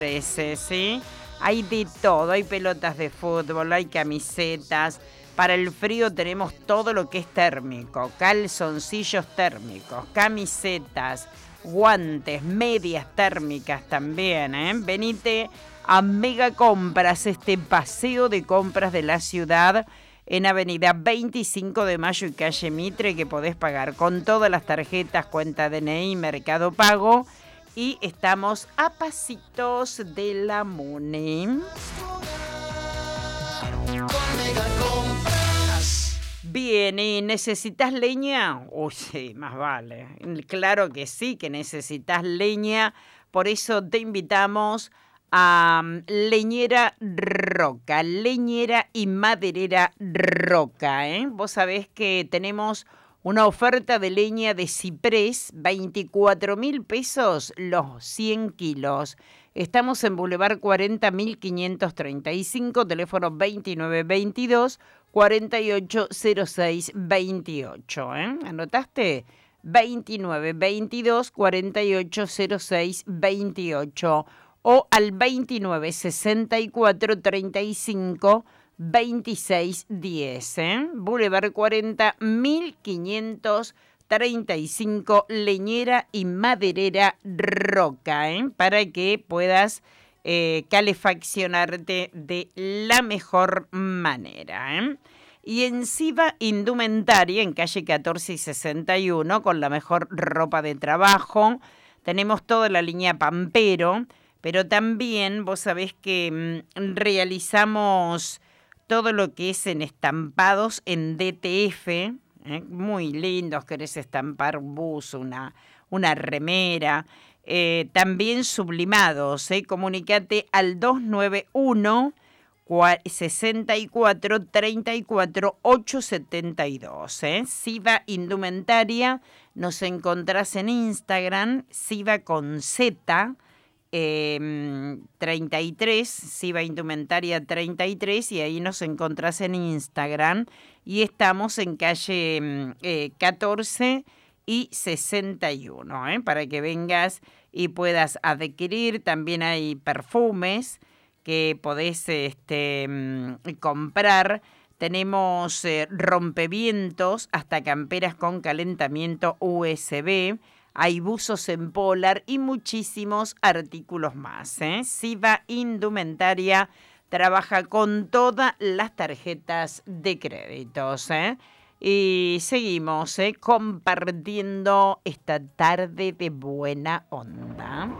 13, ¿sí? Hay de todo, hay pelotas de fútbol, hay camisetas. Para el frío tenemos todo lo que es térmico, calzoncillos térmicos, camisetas, guantes, medias térmicas también, ¿eh? Venite a Mega Compras, este paseo de compras de la ciudad en Avenida 25 de Mayo y Calle Mitre, que podés pagar con todas las tarjetas, cuenta DNI, Mercado Pago. Y estamos a pasitos de la MUNI. Bien, ¿y necesitas leña? Uy, sí, más vale. Claro que sí, que necesitas leña. Por eso te invitamos a Leñera Roca, leñera y maderera Roca, ¿eh? Vos sabés que tenemos una oferta de leña de ciprés, 24.000 pesos los 100 kilos. Estamos en Boulevard 40.535, teléfono 2922 480628, ¿eh? ¿Anotaste? 2922 480628 o al 2964 3610, ¿eh? Boulevard 40.535, Leñera y Maderera Roca, ¿eh? Para que puedas calefaccionarte de la mejor manera, ¿eh? Y en Siva Indumentaria, en calle 14 y 61, con la mejor ropa de trabajo, tenemos toda la línea Pampero, pero también vos sabés que realizamos todo lo que es en estampados en DTF, muy lindos, querés estampar un buzo, una remera, también sublimados, comunicate al 291 64 34 872, Siva Indumentaria, nos encontrás en Instagram, Siva con Z, 33, Siva Indumentaria 33, y ahí nos encontrás en Instagram, y estamos en calle 14 y 61, para que vengas y puedas adquirir. También hay perfumes que podés comprar. Tenemos rompevientos, hasta camperas con calentamiento USB. Hay buzos en polar y muchísimos artículos más, Siva Indumentaria trabaja con todas las tarjetas de créditos, Y seguimos compartiendo esta tarde de buena onda.